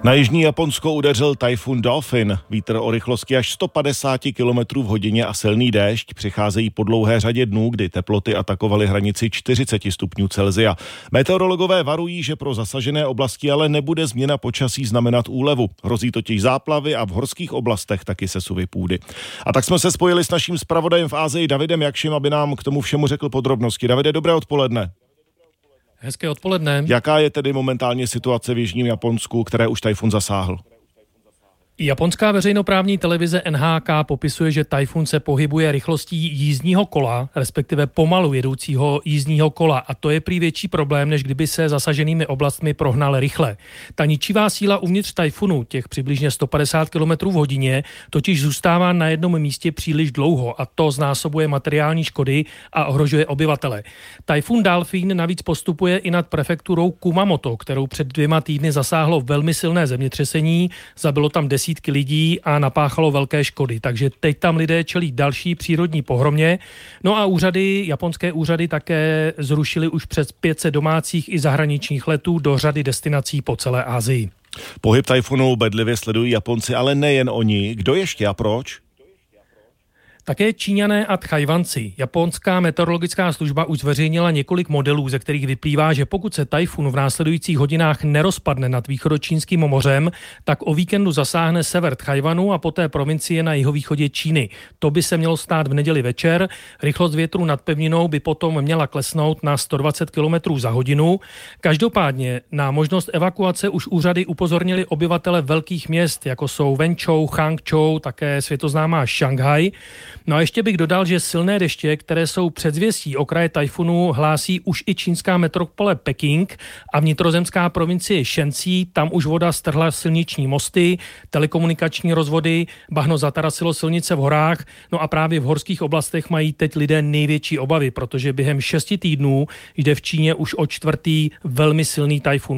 Na jižní Japonsko udeřil tajfun Dolphin. Vítr o rychlosti až 150 km v hodině a silný déšť přicházejí po dlouhé řadě dnů, kdy teploty atakovaly hranici 40 stupňů Celsia. Meteorologové varují, že pro zasažené oblasti ale nebude změna počasí znamenat úlevu. Hrozí totiž záplavy a v horských oblastech taky sesuvy půdy. A tak jsme se spojili s naším zpravodajem v Asii Davidem Jakšim, aby nám k tomu všemu řekl podrobnosti. Davide, dobré odpoledne. Hezké odpoledne. Jaká je tedy momentálně situace v jižním Japonsku, které už tajfun zasáhl? Japonská veřejnoprávní televize NHK popisuje, že tajfun se pohybuje rychlostí jízdního kola, respektive pomalu jedoucího jízdního kola, a to je prý větší problém, než kdyby se zasaženými oblastmi prohnal rychle. Ta ničivá síla uvnitř tajfunu, těch přibližně 150 km v hodině, totiž zůstává na jednom místě příliš dlouho a to znásobuje materiální škody a ohrožuje obyvatele. Tajfun Dolphin navíc postupuje i nad prefekturou Kumamoto, kterou před 2 týdny zasáhlo velmi silné zemětřesení, zabilo tam desítky lidí a napáchalo velké škody. Takže teď tam lidé čelí další přírodní pohromě. No a japonské úřady také zrušily už přes 500 domácích i zahraničních letů do řady destinací po celé Asii. Pohyb tajfunu bedlivě sledují Japonci, ale nejen oni. Kdo ještě a proč? Také Číňané a Tchajvanci. Japonská meteorologická služba už zveřejnila několik modelů, ze kterých vyplývá, že pokud se tajfun v následujících hodinách nerozpadne nad východočínským mořem, tak o víkendu zasáhne sever Tchajvanu a poté provincie na jihovýchodě Číny. To by se mělo stát v neděli večer. Rychlost větru nad pevninou by potom měla klesnout na 120 km za hodinu. Každopádně na možnost evakuace už úřady upozornili obyvatele velkých měst, jako jsou Wenzhou, Hangzhou, také světoznámá Šanghaj. No a ještě bych dodal, že silné deště, které jsou předzvěstí okraje tajfunu, hlásí už i čínská metropole Peking a vnitrozemská provincie Šencí. Tam už voda strhla silniční mosty, telekomunikační rozvody, bahno zatarasilo silnice v horách. No a právě v horských oblastech mají teď lidé největší obavy, protože během 6 týdnů jde v Číně už o 4. velmi silný tajfun.